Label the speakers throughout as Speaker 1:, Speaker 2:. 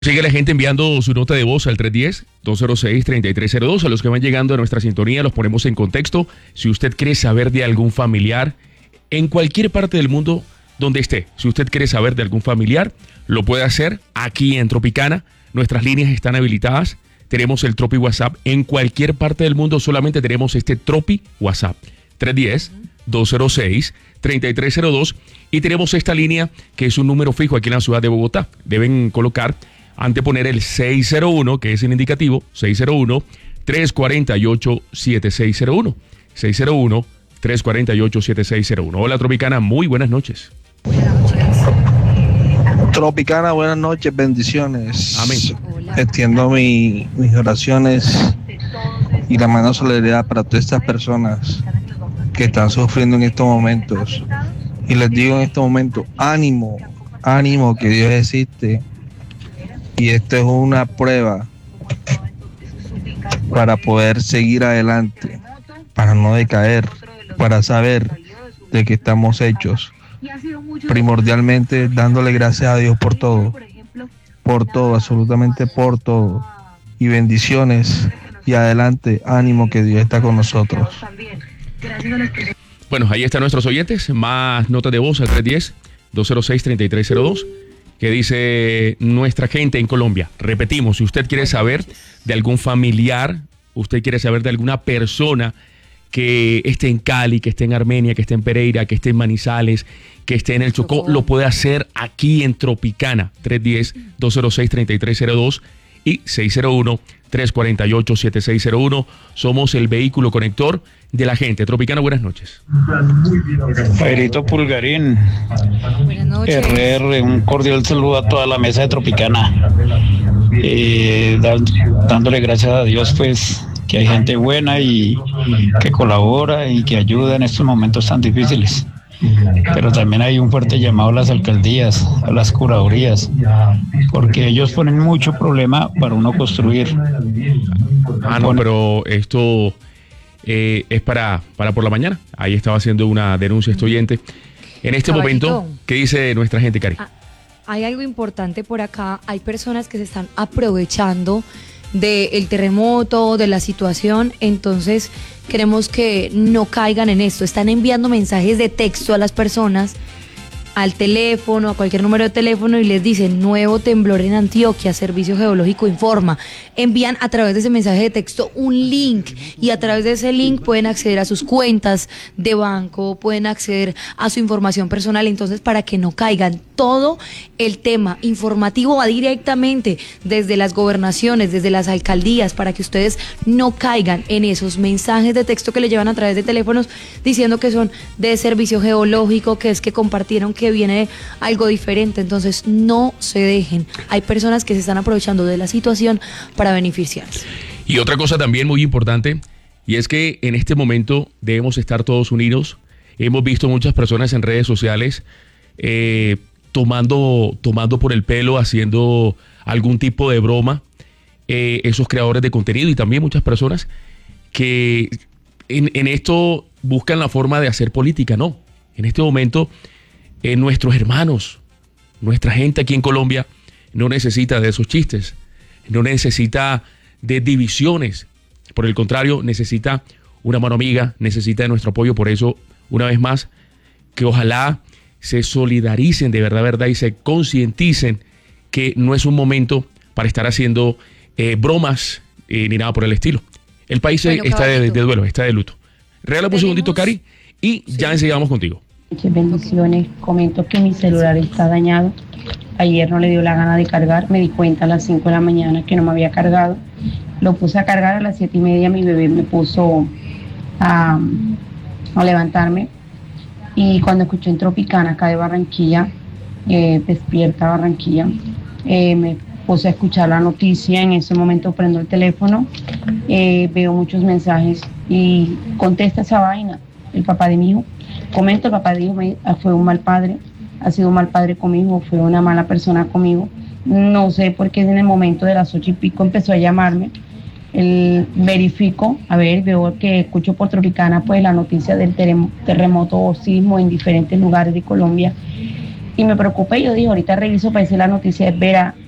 Speaker 1: Sigue la gente enviando su nota de voz al 310-206-3302. A los que van llegando a nuestra sintonía los ponemos en contexto. Si usted quiere saber de algún familiar en cualquier parte del mundo donde esté, si usted quiere saber de algún familiar, lo puede hacer aquí en Tropicana. Nuestras líneas están habilitadas. Tenemos el Tropi WhatsApp en cualquier parte del mundo. Solamente tenemos este Tropi WhatsApp 310-206-3302. Y tenemos esta línea que es un número fijo aquí en la ciudad de Bogotá. Deben colocar, anteponer el 601, que es el indicativo, 601-348-7601. 601-348-7601. Hola, Tropicana, muy buenas noches.
Speaker 2: Tropicana, buenas noches, bendiciones.
Speaker 1: Amén.
Speaker 2: Extiendo mis oraciones y la mano de solidaridad para todas estas personas que están sufriendo en estos momentos. Y les digo en este momento, ánimo, ánimo, que Dios existe. Y esto es una prueba para poder seguir adelante, para no decaer, para saber de qué estamos hechos. Primordialmente dándole gracias a Dios por todo, absolutamente por todo. Y bendiciones y adelante, ánimo, que Dios está con nosotros.
Speaker 1: Bueno, ahí están nuestros oyentes. Más notas de voz al 310-206-3302. Que dice nuestra gente en Colombia. Repetimos, si usted quiere saber de algún familiar, usted quiere saber de alguna persona que esté en Cali, que esté en Armenia, que esté en Pereira, que esté en Manizales, que esté en el Chocó, lo puede hacer aquí en Tropicana. 310-206-3302 y 601-348-7601. Somos el vehículo conector de la gente. Tropicana, buenas noches.
Speaker 3: Jairito Pulgarín.
Speaker 4: Buenas noches.
Speaker 3: RR, un cordial saludo a toda la mesa de Tropicana. Dándole gracias a Dios, pues, que hay gente buena y que colabora y que ayuda en estos momentos tan difíciles. Pero también hay un fuerte llamado a las alcaldías, a las curadurías, porque ellos ponen mucho problema para uno construir.
Speaker 1: No, pero esto es para por la mañana. Ahí estaba haciendo una denuncia este oyente. En este momento, ¿qué dice nuestra gente, Cari?
Speaker 4: Hay algo importante por acá. Hay personas que se están aprovechando del terremoto, de la situación. Entonces queremos que no caigan en esto. Están enviando mensajes de texto a las personas, al teléfono, a cualquier número de teléfono, y les dicen: nuevo temblor en Antioquia, Servicio Geológico informa. Envían a través de ese mensaje de texto un link, y a través de ese link pueden acceder a sus cuentas de banco, pueden acceder a su información personal. Entonces, para que no caigan, todo el tema informativo va directamente desde las gobernaciones, desde las alcaldías, para que ustedes no caigan en esos mensajes de texto que le llevan a través de teléfonos diciendo que son de Servicio Geológico, que es que compartieron que viene algo diferente. Entonces no se dejen. Hay personas que se están aprovechando de la situación para beneficiarse.
Speaker 1: Y otra cosa también muy importante, y es que en este momento debemos estar todos unidos. Hemos visto muchas personas en redes sociales tomando por el pelo, haciendo algún tipo de broma, esos creadores de contenido, y también muchas personas que en esto buscan la forma de hacer política. No, en este momento nuestros hermanos, nuestra gente aquí en Colombia no necesita de esos chistes, no necesita de divisiones. Por el contrario, necesita una mano amiga, necesita de nuestro apoyo. Por eso, una vez más, que ojalá se solidaricen de verdad, y se concienticen que no es un momento para estar haciendo bromas ni nada por el estilo. El país está de duelo, está de luto. Regálame un segundito, Cari, y ya enseguida vamos contigo.
Speaker 5: Muchas bendiciones. Comento que mi celular está dañado. Ayer no le dio la gana de cargar. Me di cuenta a las 5 de la mañana que no me había cargado. Lo puse a cargar a las 7:30. Mi bebé me puso a levantarme. Y cuando escuché en Tropicana, acá de Barranquilla, Despierta Barranquilla, me puse a escuchar la noticia. En ese momento prendo el teléfono, veo muchos mensajes y contesta esa vaina. El papá de mi hijo. Comento, el papá de mi hijo fue un mal padre, ha sido un mal padre conmigo, fue una mala persona conmigo. No sé por qué en el momento de las 8:00 empezó a llamarme. Verifico, veo que escucho por Tropicana pues la noticia del terremoto o sismo en diferentes lugares de Colombia. Y me preocupé, yo dije, ahorita reviso para decir la noticia es vera,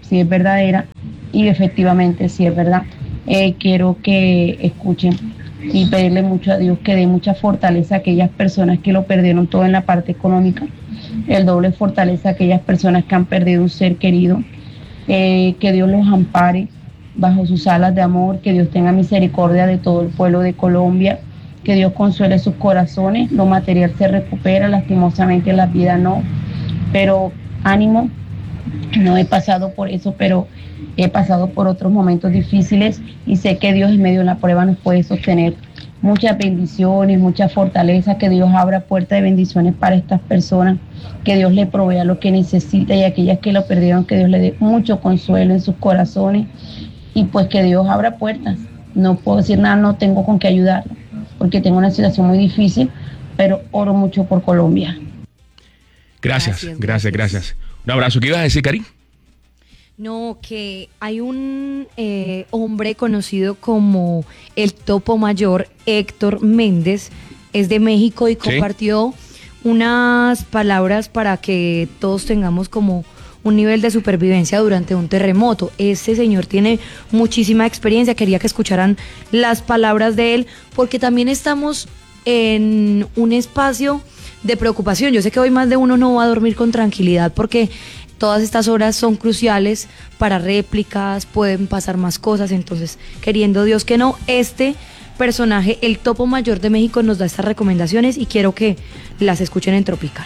Speaker 5: si es verdadera, y efectivamente si es verdad. Quiero que escuchen y pedirle mucho a Dios que dé mucha fortaleza a aquellas personas que lo perdieron todo en la parte económica, el doble fortaleza a aquellas personas que han perdido un ser querido, que Dios los ampare bajo sus alas de amor, que Dios tenga misericordia de todo el pueblo de Colombia, que Dios consuele sus corazones. Lo material se recupera, lastimosamente la vida no, pero ánimo. No he pasado por eso, pero he pasado por otros momentos difíciles y sé que Dios en medio de la prueba nos puede sostener. Muchas bendiciones, mucha fortaleza, que Dios abra puertas de bendiciones para estas personas, que Dios le provea lo que necesita, y aquellas que lo perdieron, que Dios le dé mucho consuelo en sus corazones, y pues que Dios abra puertas. No puedo decir nada, no tengo con qué ayudar, porque tengo una situación muy difícil, pero oro mucho por Colombia.
Speaker 1: Gracias. Un abrazo. ¿Qué ibas a decir, Karin?
Speaker 4: No, que hay un hombre conocido como el Topo Mayor, Héctor Méndez, es de México y compartió unas palabras para que todos tengamos como un nivel de supervivencia durante un terremoto. Este señor tiene muchísima experiencia, quería que escucharan las palabras de él, porque también estamos en un espacio de preocupación. Yo sé que hoy más de uno no va a dormir con tranquilidad porque todas estas horas son cruciales para réplicas, pueden pasar más cosas, entonces, queriendo Dios que no, este personaje, el Topo Mayor de México, nos da estas recomendaciones y quiero que las escuchen en Tropicana.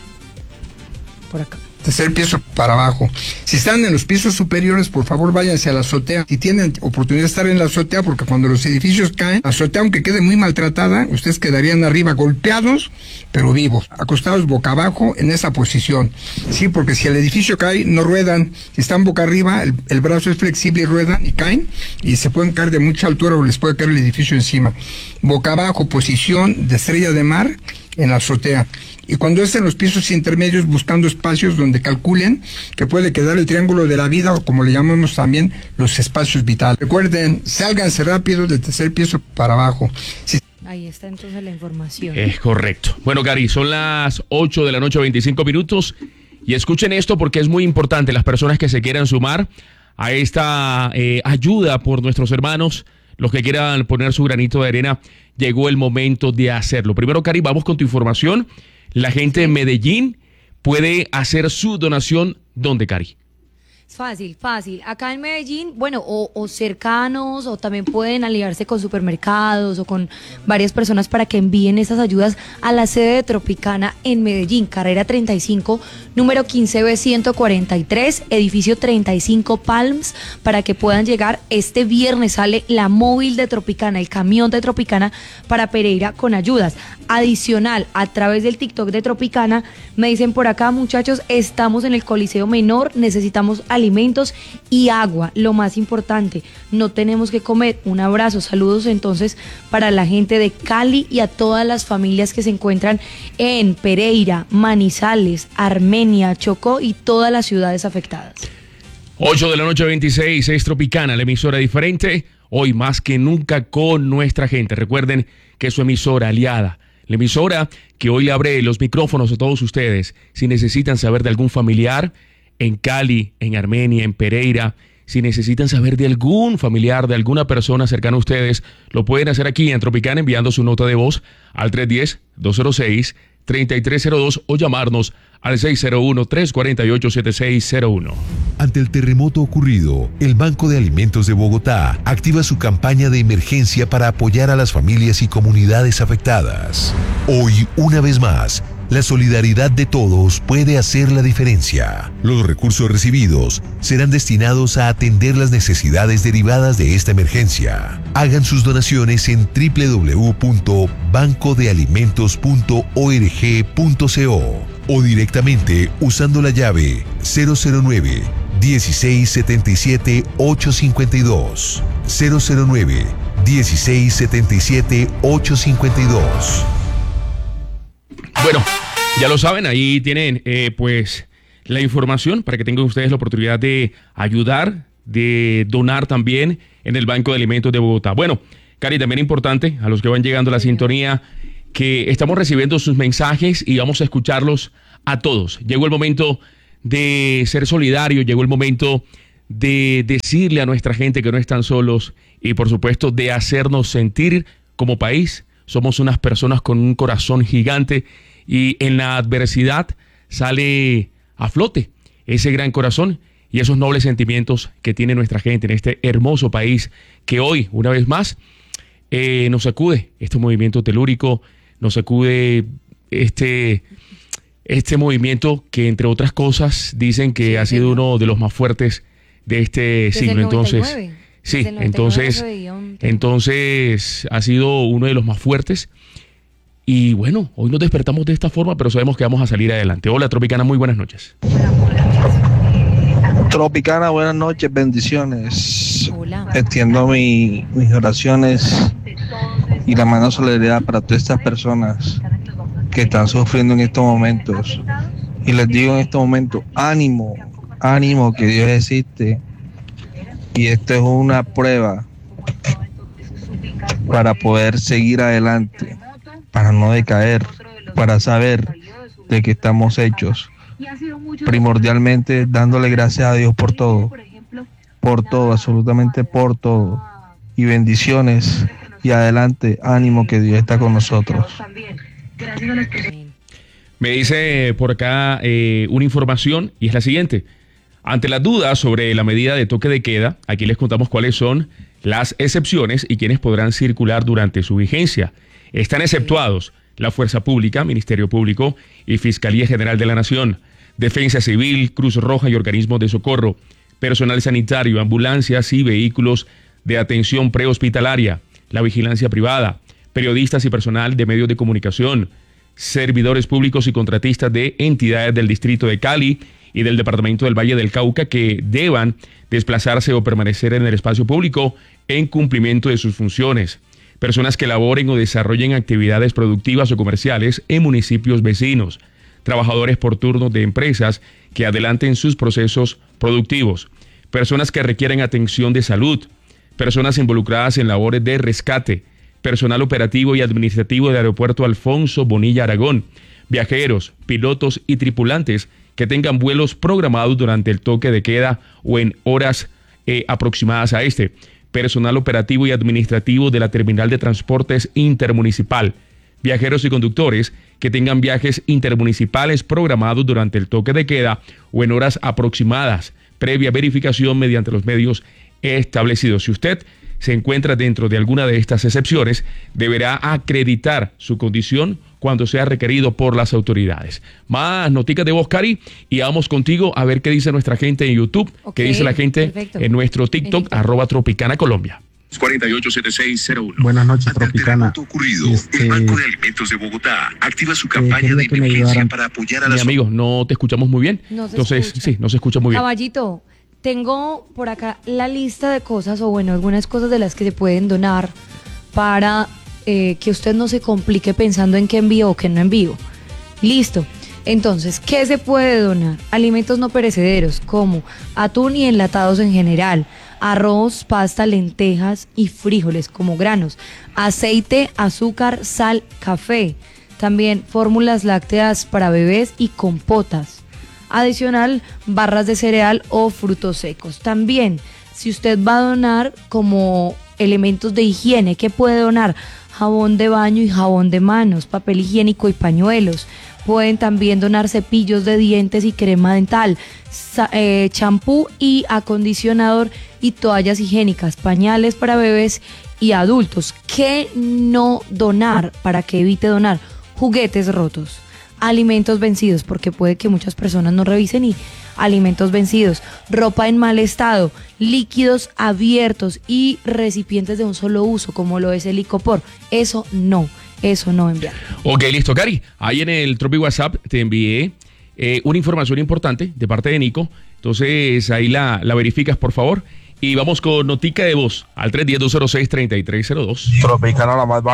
Speaker 4: Por acá.
Speaker 6: Tercer piso para abajo. Si están en los pisos superiores, por favor váyanse a la azotea. Si tienen oportunidad de estar en la azotea, porque cuando los edificios caen, la azotea, aunque quede muy maltratada, ustedes quedarían arriba golpeados, pero vivos, acostados boca abajo en esa posición. Sí, porque si el edificio cae, no ruedan. Si están boca arriba, el brazo es flexible y ruedan y caen, y se pueden caer de mucha altura o les puede caer el edificio encima. Boca abajo, posición de estrella de mar en la azotea. Y cuando estén en los pisos intermedios, buscando espacios donde calculen que puede quedar el triángulo de la vida, o como le llamamos también, los espacios vitales. Recuerden, sálganse rápido del tercer piso para abajo.
Speaker 4: Ahí está entonces la información.
Speaker 1: Es correcto. Bueno, Cari, son las 8 de la noche, 25 minutos, y escuchen esto porque es muy importante. Las personas que se quieran sumar a esta ayuda por nuestros hermanos, los que quieran poner su granito de arena, llegó el momento de hacerlo. Primero, Cari, vamos con tu información. La gente de Medellín puede hacer su donación, ¿dónde, Cari?
Speaker 4: Fácil. Acá en Medellín, bueno, o cercanos, o también pueden aliarse con supermercados o con varias personas para que envíen esas ayudas a la sede de Tropicana en Medellín, carrera 35, número 15B143, edificio 35 Palms, para que puedan llegar. Este viernes sale la móvil de Tropicana, el camión de Tropicana para Pereira con ayudas. Adicional, a través del TikTok de Tropicana, me dicen por acá, muchachos, estamos en el Coliseo Menor, necesitamos alimentos y agua, lo más importante, no tenemos que comer. Un abrazo, saludos entonces para la gente de Cali y a todas las familias que se encuentran en Pereira, Manizales, Armenia, Chocó y todas las ciudades afectadas.
Speaker 1: 8 de la noche, 26, es Tropicana, la emisora diferente, hoy más que nunca con nuestra gente. Recuerden que es su emisora aliada, la emisora que hoy le abre los micrófonos a todos ustedes. Si necesitan saber de algún familiar en Cali, en Armenia, en Pereira, si necesitan saber de algún familiar, de alguna persona cercana a ustedes, lo pueden hacer aquí en Tropicana enviando su nota de voz al 310-206-3302 o llamarnos al 601-348-7601.
Speaker 7: Ante el terremoto ocurrido, el Banco de Alimentos de Bogotá activa su campaña de emergencia para apoyar a las familias y comunidades afectadas. Hoy, una vez más, la solidaridad de todos puede hacer la diferencia. Los recursos recibidos serán destinados a atender las necesidades derivadas de esta emergencia. Hagan sus donaciones en www.bancodealimentos.org.co o directamente usando la llave 009 1677 852 009 1677 852.
Speaker 1: Bueno, ya lo saben, ahí tienen pues la información para que tengan ustedes la oportunidad de ayudar, de donar también en el Banco de Alimentos de Bogotá. Bueno, Cari, también importante a los que van llegando a la sintonía que estamos recibiendo sus mensajes y vamos a escucharlos a todos. Llegó el momento de ser solidario, llegó el momento de decirle a nuestra gente que no están solos y por supuesto de hacernos sentir como país. Somos unas personas con un corazón gigante y en la adversidad sale a flote ese gran corazón y esos nobles sentimientos que tiene nuestra gente en este hermoso país que hoy, una vez más, nos sacude este movimiento telúrico, nos sacude este movimiento que, entre otras cosas, dicen que ha sido uno de los más fuertes de este siglo. Entonces, sí, entonces ha sido uno de los más fuertes. Y bueno, hoy nos despertamos de esta forma, pero sabemos que vamos a salir adelante. Hola, Tropicana, muy buenas noches.
Speaker 2: Tropicana, buenas noches, bendiciones.
Speaker 4: Hola.
Speaker 2: Extiendo mis oraciones y la mano de solidaridad para todas estas personas que están sufriendo en estos momentos. Y les digo en estos momentos, ánimo, ánimo, que Dios existe. Y esto es una prueba para poder seguir adelante, para no decaer, para saber de qué estamos hechos. Primordialmente dándole gracias a Dios por todo, absolutamente por todo. Y bendiciones y adelante, ánimo, que Dios está con nosotros.
Speaker 1: Me dice por acá una información y es la siguiente. Ante las dudas sobre la medida de toque de queda, aquí les contamos cuáles son las excepciones y quiénes podrán circular durante su vigencia. Están exceptuados la Fuerza Pública, Ministerio Público y Fiscalía General de la Nación, Defensa Civil, Cruz Roja y organismos de socorro, personal sanitario, ambulancias y vehículos de atención prehospitalaria, la vigilancia privada, periodistas y personal de medios de comunicación, servidores públicos y contratistas de entidades del Distrito de Cali y del Departamento del Valle del Cauca que deban desplazarse o permanecer en el espacio público en cumplimiento de sus funciones, personas que elaboren o desarrollen actividades productivas o comerciales en municipios vecinos, trabajadores por turnos de empresas que adelanten sus procesos productivos, personas que requieren atención de salud, personas involucradas en labores de rescate, personal operativo y administrativo del Aeropuerto Alfonso Bonilla Aragón, viajeros, pilotos y tripulantes que tengan vuelos programados durante el toque de queda o en horas aproximadas a este, personal operativo y administrativo de la Terminal de Transportes Intermunicipal, viajeros y conductores que tengan viajes intermunicipales programados durante el toque de queda o en horas aproximadas, previa verificación mediante los medios establecidos. Si usted se encuentra dentro de alguna de estas excepciones, deberá acreditar su condición cuando sea requerido por las autoridades. Más noticias de vos, Cari, y vamos contigo a ver qué dice nuestra gente en YouTube, qué dice la gente en nuestro TikTok, @Tropicana Colombia.
Speaker 8: 487601.
Speaker 9: Buenas noches, Tropicana.
Speaker 8: El Banco de Alimentos de Bogotá activa su campaña de emergencia para apoyar a las...
Speaker 1: Mi amigo, no te escuchamos muy bien. Entonces, sí, no se escucha muy bien.
Speaker 4: Caballito, tengo por acá la lista de cosas, o bueno, algunas cosas de las que se pueden donar para que usted no se complique pensando en qué envío o qué no envío. Listo. Entonces, ¿qué se puede donar? Alimentos no perecederos, como atún y enlatados en general, arroz, pasta, lentejas y frijoles como granos, aceite, azúcar, sal, café, también fórmulas lácteas para bebés y compotas. Adicional, barras de cereal o frutos secos. También, si usted va a donar como elementos de higiene, ¿qué puede donar? Jabón de baño y jabón de manos, papel higiénico y pañuelos. Pueden también donar cepillos de dientes y crema dental, champú y acondicionador y toallas higiénicas, pañales para bebés y adultos. ¿Qué no donar para que evite donar? Juguetes rotos, alimentos vencidos, porque puede que muchas personas no revisen, y alimentos vencidos, ropa en mal estado, líquidos abiertos y recipientes de un solo uso, como lo es el licopor. Eso no enviar.
Speaker 1: Ok, listo, Cari. Ahí en el Tropi WhatsApp te envié una información importante de parte de Nico. Entonces ahí la verificas, por favor. Y vamos con notica de voz al 310-206-3302.
Speaker 10: Tropicana, la más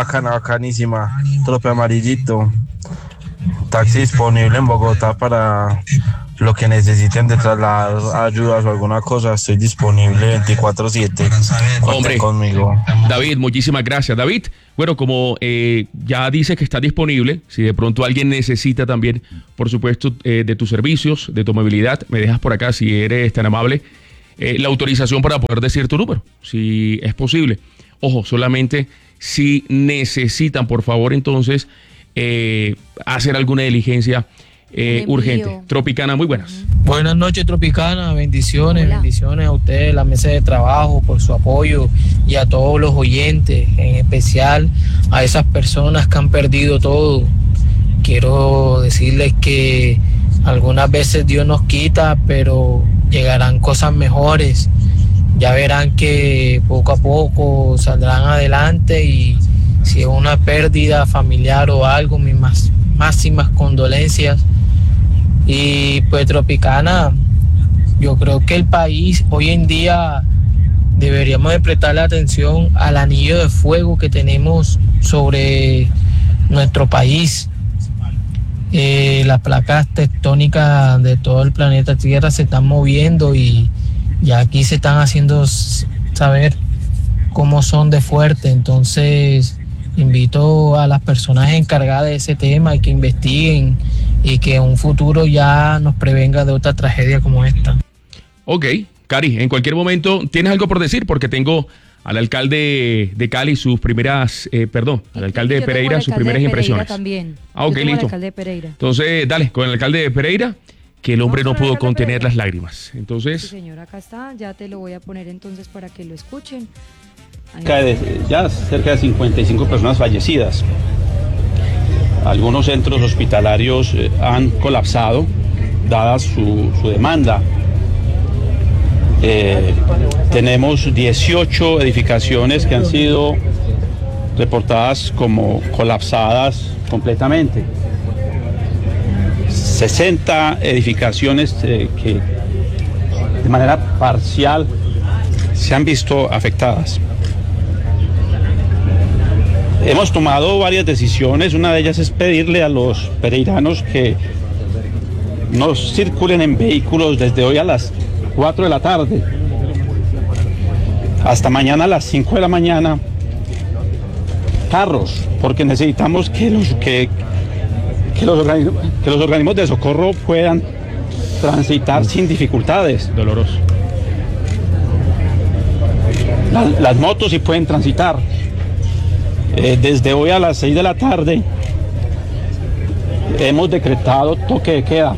Speaker 10: bacanísima. Trope amarillito. Taxi disponible en Bogotá para
Speaker 9: lo que necesiten de traslados, ayudas o alguna cosa, estoy disponible 24/7.
Speaker 1: Hombre,
Speaker 9: conmigo.
Speaker 1: David, muchísimas gracias. David, bueno, como ya dices que está disponible, si de pronto alguien necesita también, por supuesto, de tus servicios, de tu movilidad, me dejas por acá, si eres tan amable, la autorización para poder decir tu número, si es posible. Ojo, solamente si necesitan, por favor, entonces, hacer alguna diligencia urgente. Tropicana, muy buenas.
Speaker 10: Buenas noches, Tropicana, bendiciones. Hola. Bendiciones a ustedes, la mesa de trabajo, por su apoyo, y a todos los oyentes, en especial a esas personas que han perdido todo. Quiero decirles que algunas veces Dios nos quita, pero llegarán cosas mejores. Ya verán que poco a poco saldrán adelante, y si es una pérdida familiar o algo, mis máximas condolencias. Y pues, Tropicana, yo creo que el país hoy en día deberíamos de prestarle atención al anillo de fuego que tenemos sobre nuestro país. Las placas tectónicas de todo el planeta Tierra se están moviendo, y aquí se están haciendo saber cómo son de fuerte. Entonces invito a las personas encargadas de ese tema y que investiguen, y que en un futuro ya nos prevenga de otra tragedia como esta.
Speaker 1: Ok, Cari, en cualquier momento, ¿tienes algo por decir? Porque tengo al alcalde de Cali sus primeras, al alcalde de Pereira sus primeras impresiones.
Speaker 4: También.
Speaker 1: Ok, listo.
Speaker 4: Alcalde de Pereira.
Speaker 1: Entonces, dale, con el alcalde de Pereira, que el hombre no pudo contener las lágrimas. Entonces,
Speaker 4: sí, señor, acá está, ya te lo voy a poner entonces para que lo escuchen.
Speaker 11: Ya cerca de 55 personas fallecidas. Algunos centros hospitalarios han colapsado, dada su demanda. Tenemos 18 edificaciones que han sido reportadas como colapsadas completamente. 60 edificaciones que de manera parcial se han visto afectadas. Hemos tomado varias decisiones. Una de ellas es pedirle a los pereiranos que no circulen en vehículos desde hoy a las 4 de la tarde hasta mañana a las 5 de la mañana, carros, porque necesitamos que los organismos de socorro puedan transitar sin dificultades.
Speaker 1: Doloroso.
Speaker 11: Las motos sí pueden transitar. Desde hoy a las 6 de la tarde hemos decretado toque de queda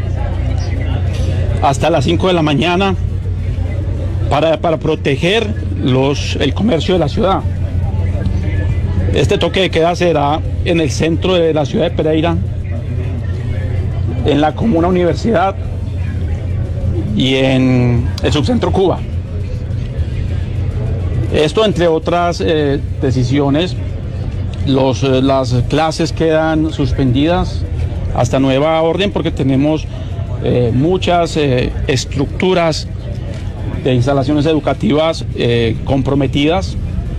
Speaker 11: hasta las 5 de la mañana para proteger el comercio de la ciudad. Este toque de queda será en el centro de la ciudad de Pereira, en la comuna Universidad y en el subcentro Cuba. Esto, entre otras decisiones, las clases quedan suspendidas hasta nueva orden, porque tenemos muchas estructuras de instalaciones educativas comprometidas.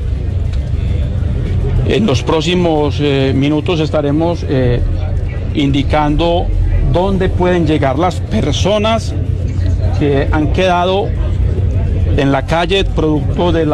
Speaker 11: En los próximos minutos estaremos indicando dónde pueden llegar las personas que han quedado en la calle producto del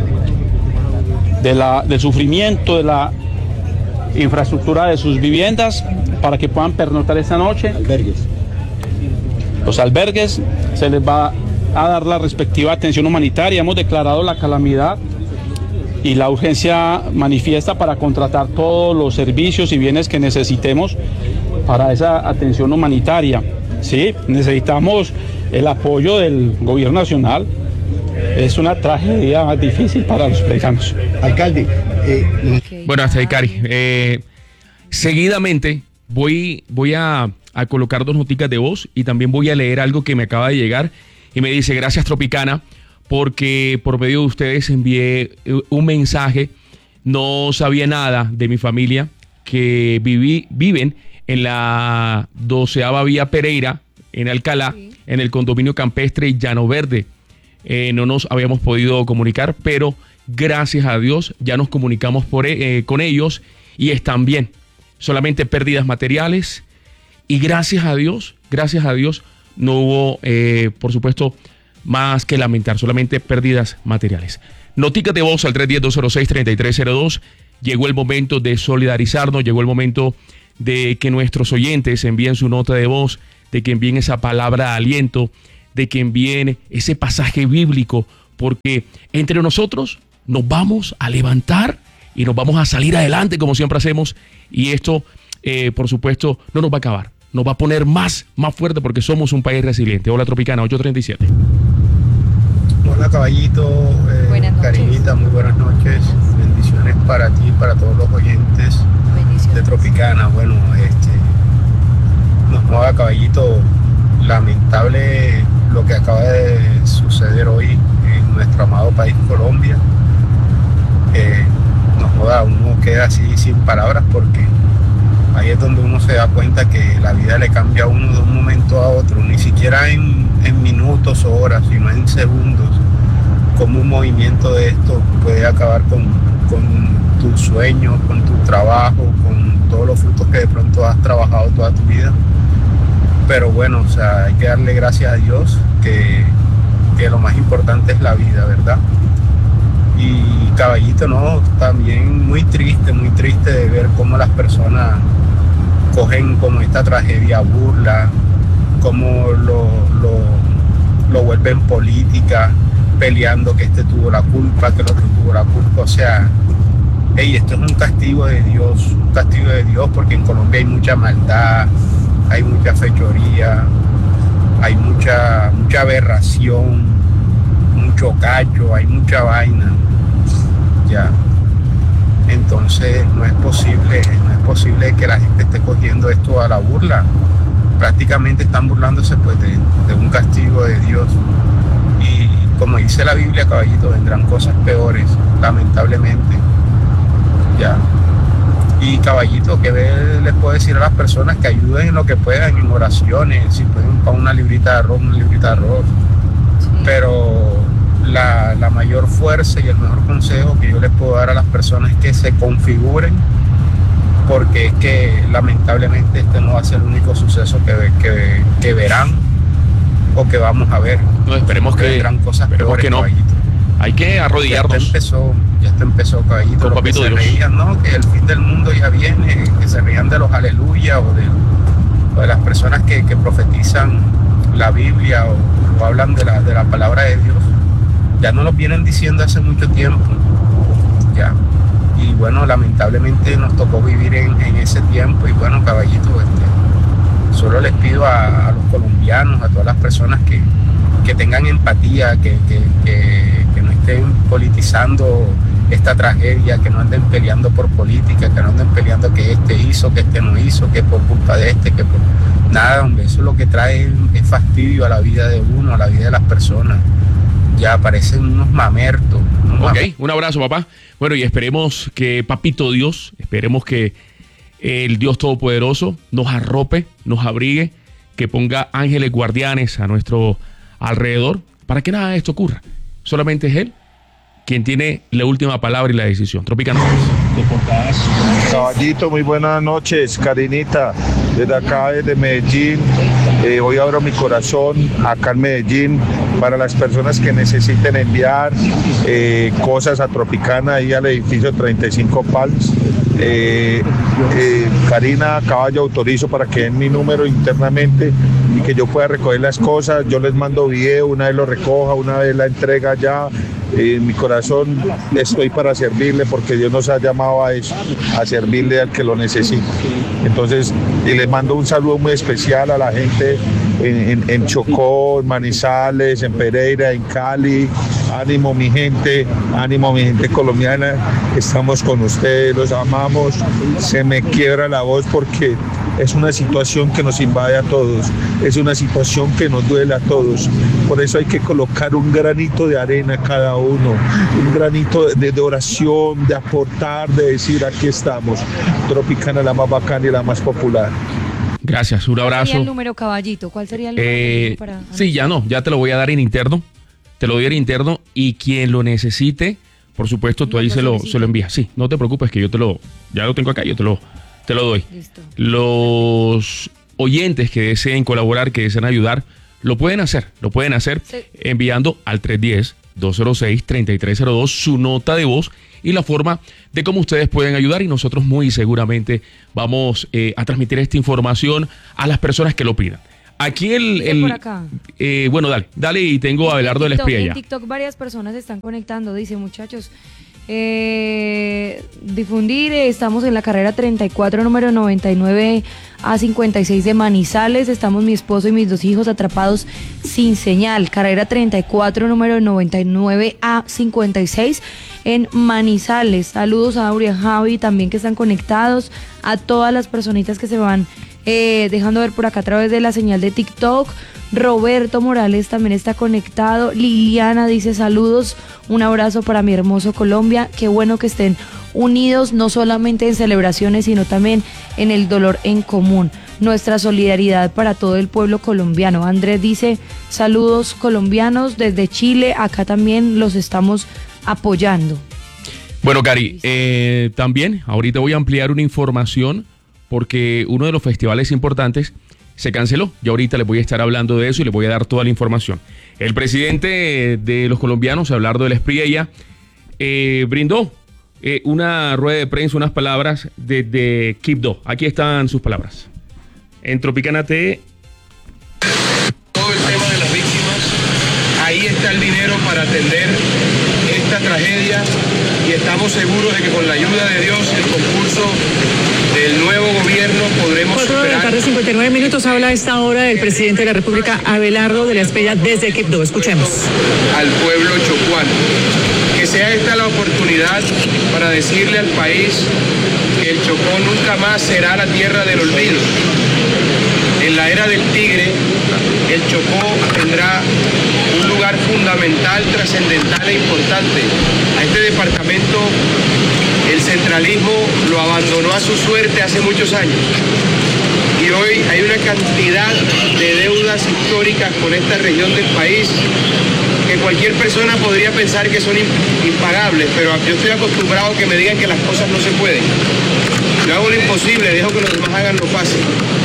Speaker 11: sufrimiento de la infraestructura de sus viviendas, para que puedan pernoctar esta noche. Albergues. Los albergues se les va a dar la respectiva atención humanitaria. Hemos declarado la calamidad y la urgencia manifiesta para contratar todos los servicios y bienes que necesitemos para esa atención humanitaria. Sí, necesitamos el apoyo del gobierno nacional. Es una tragedia difícil para los pereiranos.
Speaker 6: Alcalde.
Speaker 1: Bueno, hasta ahí, Cari. Seguidamente voy a colocar dos noticas de voz, y también voy a leer algo que me acaba de llegar y me dice: gracias, Tropicana, porque por medio de ustedes envié un mensaje. No sabía nada de mi familia, que viven en la 12ª Vía Pereira, en Alcalá, sí, en el condominio campestre Llano Verde. No nos habíamos podido comunicar, pero gracias a Dios ya nos comunicamos con ellos y están bien. Solamente pérdidas materiales, y gracias a Dios no hubo, por supuesto, más que lamentar, solamente pérdidas materiales. Noticas de voz al 310-206-3302. Llegó el momento de solidarizarnos, llegó el momento de que nuestros oyentes envíen su nota de voz, de que envíen esa palabra de aliento, de que envíen ese pasaje bíblico, porque entre nosotros nos vamos a levantar y nos vamos a salir adelante como siempre hacemos, y esto, por supuesto, no nos va a acabar, nos va a poner más fuerte porque somos un país resiliente. Hola Tropicana, 837.
Speaker 12: Hola Caballito, Karinita, muy buenas noches, bendiciones para ti y para todos los oyentes de Tropicana. Bueno, nos mueve Caballito, lamentable lo que acaba de suceder hoy en nuestro amado país Colombia. Nos joda, uno queda así sin palabras, porque ahí es donde uno se da cuenta que la vida le cambia a uno de un momento a otro, ni siquiera en minutos o horas, sino en segundos. Como un movimiento de esto puede acabar con tus sueños, con tu trabajo, con todos los frutos que de pronto has trabajado toda tu vida. Pero bueno, o sea, hay que darle gracias a Dios que lo más importante es la vida, ¿verdad? Y Caballito, no, también muy triste de ver cómo las personas cogen como esta tragedia a burla, cómo lo vuelven política, peleando que este tuvo la culpa, que el otro tuvo la culpa. O sea, esto es un castigo de Dios, porque en Colombia hay mucha maldad, hay mucha fechoría, hay mucha aberración, mucho cacho, hay mucha vaina, ya. Entonces no es posible que la gente esté cogiendo esto a la burla. Prácticamente están burlándose pues de un castigo de Dios. Y como dice la Biblia, Caballito, vendrán cosas peores, lamentablemente, ya. Y Caballito, ¿qué les puedo decir a las personas? Que ayuden en lo que puedan, en oraciones, si pueden para una librita de arroz, sí. Pero la mayor fuerza y el mejor consejo que yo les puedo dar a las personas es que se configuren, porque es que lamentablemente este no va a ser el único suceso que verán o que vamos a ver.
Speaker 1: No, esperemos que
Speaker 12: vendrán cosas peores, que no. Caballito.
Speaker 1: Hay que arrodillarnos.
Speaker 12: Ya está empezó, Caballito.
Speaker 1: Con Papito Dios.
Speaker 12: Reían, ¿no? Que el fin del mundo ya viene, que se rían de los aleluya o de las personas que profetizan la Biblia o hablan de la palabra de Dios. Ya no lo vienen diciendo hace mucho tiempo. Ya. Y bueno, lamentablemente nos tocó vivir en ese tiempo. Y bueno, Caballito, solo les pido a los colombianos, a todas las personas que tengan empatía, que no estén politizando esta tragedia, que no anden peleando por política, que no anden peleando que este hizo, que este no hizo, que por culpa de que por nada, hombre, eso lo que trae es fastidio a la vida de uno, a la vida de las personas. Ya parecen unos mamertos.
Speaker 1: Un abrazo, papá. Bueno, y esperemos que Papito Dios, esperemos que el Dios Todopoderoso nos arrope, nos abrigue, que ponga ángeles guardianes a nuestro alrededor para que nada de esto ocurra. Solamente es Él quien tiene la última palabra y la decisión. Tropicana.
Speaker 13: Caballito, muy buenas noches, Karinita, desde acá, desde Medellín. Hoy abro mi corazón acá en Medellín para las personas que necesiten enviar cosas a Tropicana, ahí al edificio 35 Palms. Karina, Caballo, autorizo para que den mi número internamente y que yo pueda recoger las cosas. Yo les mando video, una vez lo recoja, una vez la entrega ya. En mi corazón estoy para servirle, porque Dios nos ha llamado a eso, a servirle al que lo necesite. Entonces, y les mando un saludo muy especial a la gente en Chocó, en Manizales, en Pereira, en Cali. Ánimo mi gente colombiana, estamos con ustedes, los amamos. Se me quiebra la voz porque es una situación que nos invade a todos, es una situación que nos duele a todos. Por eso hay que colocar un granito de arena cada uno, un granito de oración, de aportar, de decir aquí estamos. Tropicana, la más bacana y la más popular.
Speaker 1: Gracias, un abrazo.
Speaker 4: ¿Cuál sería el número, Caballito? ¿Cuál sería el número para...?
Speaker 1: Sí, ya te lo voy a dar en interno. Te lo doy en interno y quien lo necesite, por supuesto, tú ahí se lo envías. Sí, no te preocupes que ya lo tengo acá, yo te lo doy.
Speaker 4: Listo.
Speaker 1: Los oyentes que deseen colaborar, que deseen ayudar, lo pueden hacer
Speaker 4: Sí.
Speaker 1: enviando al 310-206-3302 su nota de voz y la forma de cómo ustedes pueden ayudar, y nosotros muy seguramente vamos a transmitir esta información a las personas que lo pidan. Aquí
Speaker 4: por acá.
Speaker 1: Bueno, dale, y tengo a Abelardo del Espría
Speaker 4: En
Speaker 1: ya.
Speaker 4: TikTok varias personas se están conectando, dice, muchachos, difundir, estamos en la carrera 34, número 99 a 56 de Manizales, estamos mi esposo y mis 2 hijos atrapados sin señal, carrera 34, número 99 a 56 en Manizales. Saludos a Aurea, Javi, también que están conectados, a todas las personitas que se van dejando ver por acá a través de la señal de TikTok. Roberto Morales también está conectado. Liliana dice saludos, un abrazo para mi hermoso Colombia. Qué bueno que estén unidos, no solamente en celebraciones, sino también en el dolor en común. Nuestra solidaridad para todo el pueblo colombiano. Andrés dice saludos colombianos desde Chile, acá también los estamos apoyando.
Speaker 1: Bueno, Cari, también ahorita voy a ampliar una información porque uno de los festivales importantes se canceló. Yo ahorita les voy a estar hablando de eso y les voy a dar toda la información. El presidente de los colombianos, Abelardo del Espría, brindó una rueda de prensa, unas palabras de Quibdó. Aquí están sus palabras. En Tropicana T.
Speaker 14: Todo el tema de las víctimas, ahí está el dinero para atender esta tragedia, y estamos seguros de que con la ayuda de Dios y el concurso del nuevo gobierno podremos
Speaker 15: 4 de la tarde, 59 minutos, habla a esta hora el presidente de la República, Abelardo de la Espría, desde Quibdó. Escuchemos.
Speaker 14: Al pueblo chocuano. Que sea esta la oportunidad para decirle al país que el Chocó nunca más será la tierra del olvido. En la era del tigre, el Chocó tendrá un lugar fundamental, trascendental e importante. A este departamento el centralismo lo abandonó a su suerte hace muchos años. Y hoy hay una cantidad de deudas históricas con esta región del país que cualquier persona podría pensar que son impagables, pero yo estoy acostumbrado a que me digan que las cosas no se pueden. Yo hago lo imposible, dejo que los demás hagan lo fácil.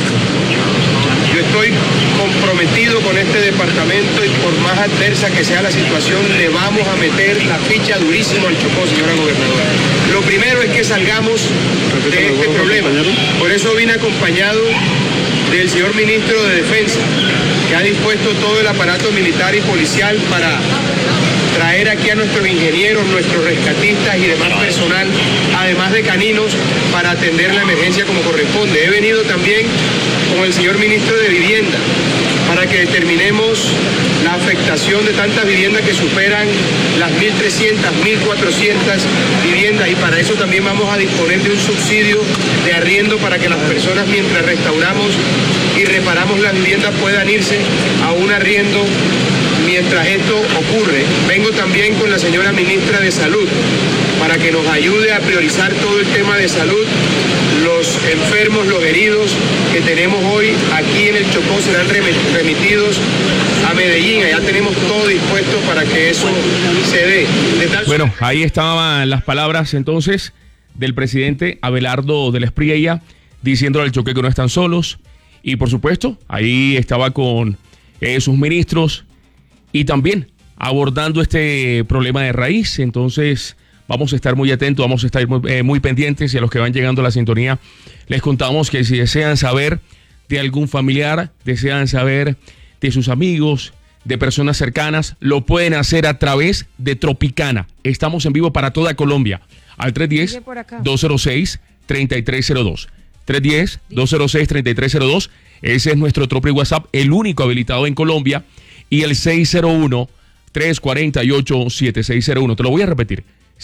Speaker 14: Yo estoy comprometido con este departamento y por más adversa que sea la situación, le vamos a meter la ficha durísimo al Chocó, señora gobernadora. Lo primero es que salgamos de este problema. Por eso vine acompañado del señor ministro de Defensa, que ha dispuesto todo el aparato militar y policial para traer aquí a nuestros ingenieros, nuestros rescatistas y demás personal, además de caninos, para atender la emergencia como corresponde. He venido también con el señor ministro de Vivienda para que determinemos la afectación de tantas viviendas que superan las 1.300, 1.400 viviendas, y para eso también vamos a disponer de un subsidio de arriendo para que las personas, mientras restauramos y reparamos las viviendas, puedan irse a un arriendo mientras esto ocurre. Vengo también con la señora ministra de Salud para que nos ayude a priorizar todo el tema de salud. Los enfermos, los heridos que tenemos hoy aquí en el Chocó serán remitidos a Medellín. Allá tenemos todo dispuesto para que eso se dé.
Speaker 1: Bueno, ahí estaban las palabras entonces del presidente Abelardo del Espría diciendo al Chocó que no están solos, y por supuesto ahí estaba con sus ministros y también abordando este problema de raíz. Entonces vamos a estar muy atentos, vamos a estar muy pendientes, y a los que van llegando a la sintonía les contamos que si desean saber de algún familiar, desean saber de sus amigos, de personas cercanas, lo pueden hacer a través de Tropicana. Estamos en vivo para toda Colombia al 310-206-3302. 310-206-3302. Ese es nuestro Tropri WhatsApp, el único habilitado en Colombia, y el 601-348-7601. Te lo voy a repetir.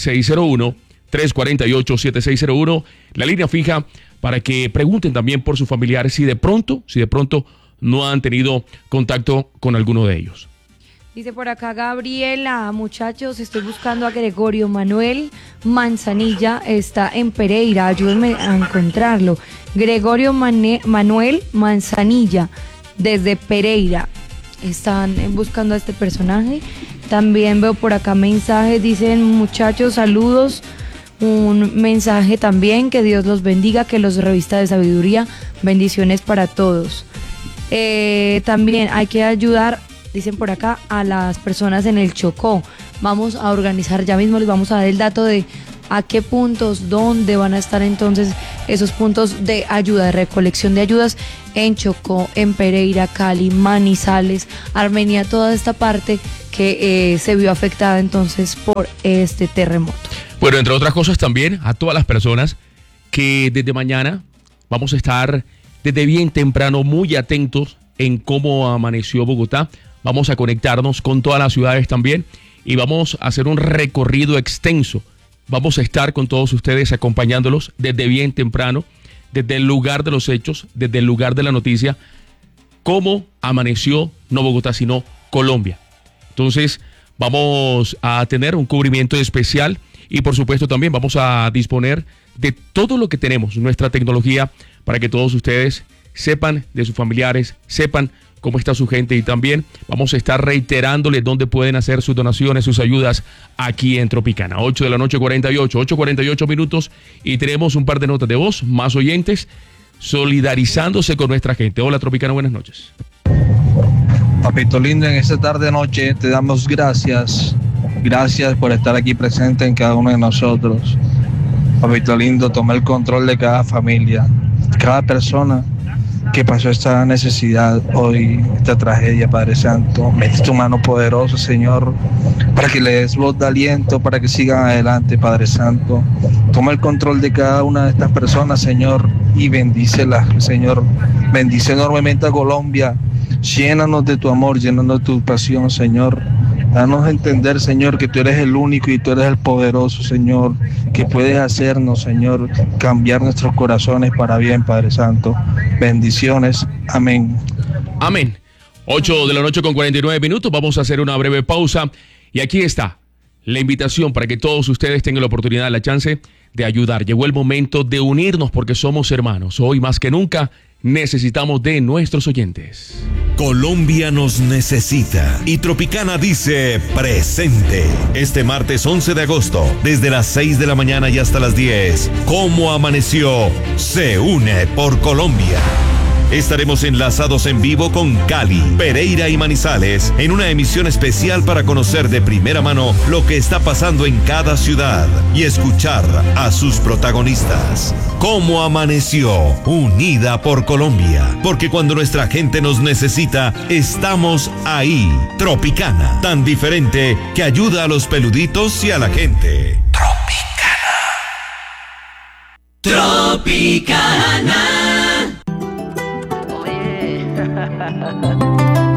Speaker 1: 601-348-7601, la línea fija para que pregunten también por sus familiares si de pronto no han tenido contacto con alguno de ellos.
Speaker 4: Dice por acá Gabriela, muchachos, estoy buscando a Gregorio Manuel Manzanilla, está en Pereira, ayúdenme a encontrarlo. Gregorio Manuel Manzanilla, desde Pereira. Están buscando a este personaje. También veo por acá mensajes, dicen muchachos, saludos. Un mensaje también, que Dios los bendiga, que los revista de sabiduría, bendiciones para todos. También hay que ayudar, dicen por acá, a las personas en el Chocó. Vamos a organizar, ya mismo les vamos a dar el dato de a qué puntos, dónde van a estar entonces esos puntos de ayuda, de recolección de ayudas en Chocó, en Pereira, Cali, Manizales, Armenia, toda esta parte que se vio afectada entonces por este terremoto.
Speaker 1: Bueno, entre otras cosas también a todas las personas que desde mañana vamos a estar desde bien temprano muy atentos en cómo amaneció Bogotá. Vamos a conectarnos con todas las ciudades también y vamos a hacer un recorrido extenso. Vamos a estar con todos ustedes acompañándolos desde bien temprano, desde el lugar de los hechos, desde el lugar de la noticia, cómo amaneció no Bogotá, sino Colombia. Entonces vamos a tener un cubrimiento especial y por supuesto también vamos a disponer de todo lo que tenemos, nuestra tecnología, para que todos ustedes sepan de sus familiares, sepan cómo está su gente y también vamos a estar reiterándoles dónde pueden hacer sus donaciones, sus ayudas aquí en Tropicana. 8 de la noche 8:48 minutos y tenemos un par de notas de voz, más oyentes solidarizándose con nuestra gente. Hola Tropicana, buenas noches.
Speaker 2: Papito lindo, en esta tarde-noche te damos gracias. Gracias por estar aquí presente en cada uno de nosotros. Papito lindo, toma el control de cada familia, cada persona que pasó esta necesidad hoy, esta tragedia, Padre Santo. Mete tu mano poderosa, Señor, para que le des voz de aliento, para que sigan adelante, Padre Santo. Toma el control de cada una de estas personas, Señor, y bendícelas, Señor. Bendice enormemente a Colombia. Llénanos de tu amor, llénanos de tu pasión, Señor. Danos a entender, Señor, que tú eres el único y tú eres el poderoso, Señor, que puedes hacernos, Señor, cambiar nuestros corazones para bien, Padre Santo. Bendiciones. Amén.
Speaker 1: Amén. 8 de la noche con 49 minutos. Vamos a hacer una breve pausa. Y aquí está la invitación para que todos ustedes tengan la oportunidad, la chance de ayudar. Llegó el momento de unirnos porque somos hermanos. Hoy más que nunca necesitamos de nuestros oyentes.
Speaker 7: Colombia nos necesita y Tropicana dice presente. Este martes 11 de agosto, desde las 6 de la mañana y hasta las 10, ¿Cómo amaneció? Se une por Colombia. Estaremos enlazados en vivo con Cali, Pereira y Manizales en una emisión especial para conocer de primera mano lo que está pasando en cada ciudad y escuchar a sus protagonistas. ¿Cómo amaneció? Unida por Colombia. Porque cuando nuestra gente nos necesita, estamos ahí. Tropicana, tan diferente que ayuda a los peluditos y a la gente.
Speaker 16: Tropicana.